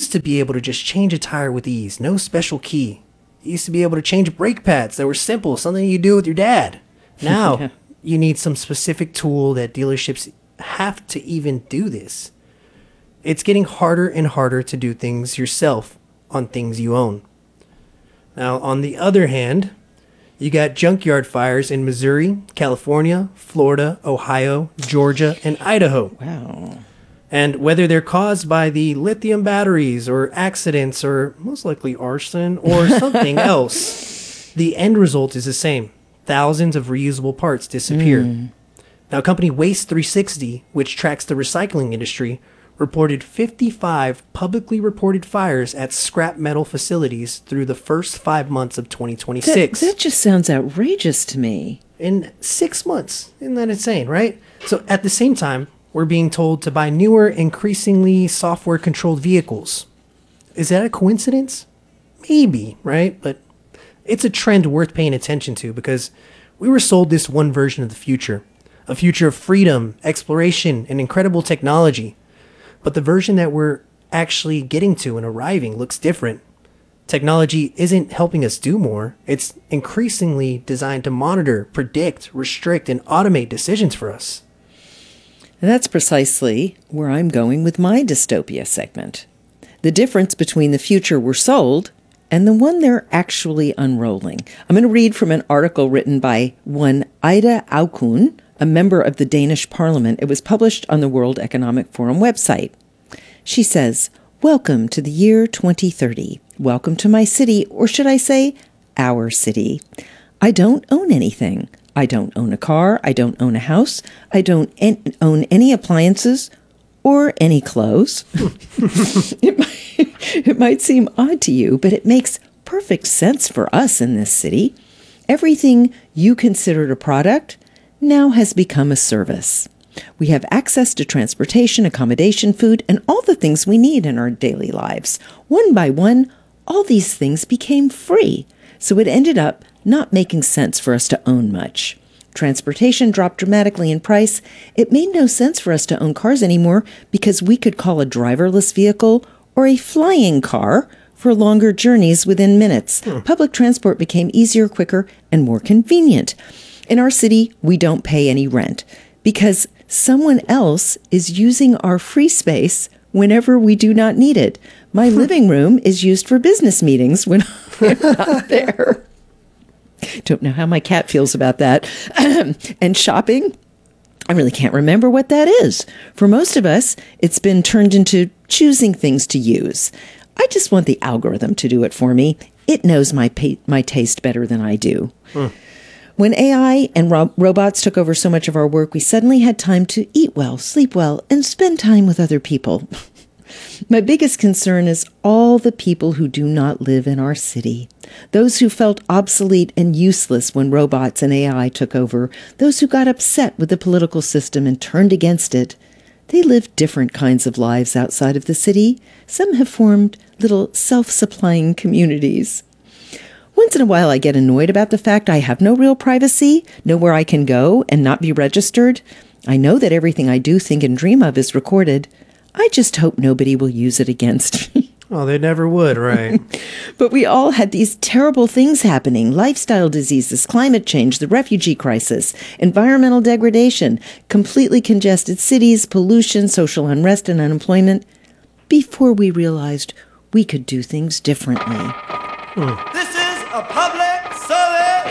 used to be able to just change a tire with ease, no special key. You used to be able to change brake pads that were simple, something you do with your dad. Now, you need some specific tool that dealerships have to even do this. It's getting harder and harder to do things yourself on things you own. Now, on the other hand, you got junkyard fires in Missouri, California, Florida, Ohio, Georgia, and Idaho. Wow. And whether they're caused by the lithium batteries or accidents or most likely arson or something else, the end result is the same. Thousands of reusable parts disappear. Now, company Waste 360, which tracks the recycling industry, reported 55 publicly reported fires at scrap metal facilities through the first 5 months of 2026. That just sounds outrageous to me. In 6 months. Isn't that insane, right? So at the same time, we're being told to buy newer, increasingly software-controlled vehicles. Is that a coincidence? Maybe, right? But it's a trend worth paying attention to because we were sold this one version of the future. A future of freedom, exploration, and incredible technology. But the version that we're actually getting to and arriving looks different. Technology isn't helping us do more. It's increasingly designed to monitor, predict, restrict, and automate decisions for us. That's precisely where I'm going with my dystopia segment. The difference between the future we're sold and the one they're actually unrolling. I'm going to read from an article written by one Ida Aukun, a member of the Danish parliament. It was published on the World Economic Forum website. She says, "Welcome to the year 2030. Welcome to my city, or should I say, our city. I don't own anything. I don't own a car. I don't own a house. I don't own any appliances or any clothes." It might seem odd to you, but it makes perfect sense for us in this city. Everything you considered a product now has become a service. We have access to transportation, accommodation, food, and all the things we need in our daily lives. One by one, all these things became free, so it ended up not making sense for us to own much. Transportation dropped dramatically in price. It made no sense for us to own cars anymore because we could call a driverless vehicle or a flying car for longer journeys within minutes. Public transport became easier, quicker, and more convenient. In our city, we don't pay any rent because someone else is using our free space whenever we do not need it. My living room is used for business meetings when I'm not there. Don't know how my cat feels about that. And shopping, I really can't remember what that is. For most of us, it's been turned into choosing things to use. I just want the algorithm to do it for me. It knows my taste better than I do. When AI and robots took over so much of our work, we suddenly had time to eat well, sleep well, and spend time with other people. My biggest concern is all the people who do not live in our city. Those who felt obsolete and useless when robots and AI took over. Those who got upset with the political system and turned against it. They live different kinds of lives outside of the city. Some have formed little self-supplying communities. Once in a while, I get annoyed about the fact I have no real privacy, nowhere I can go and not be registered. I know that everything I do, think, and dream of is recorded. I just hope nobody will use it against me. Oh, they never would, right? But we all had these terrible things happening. Lifestyle diseases, climate change, the refugee crisis, environmental degradation, completely congested cities, pollution, social unrest, and unemployment, before we realized we could do things differently. This is a public service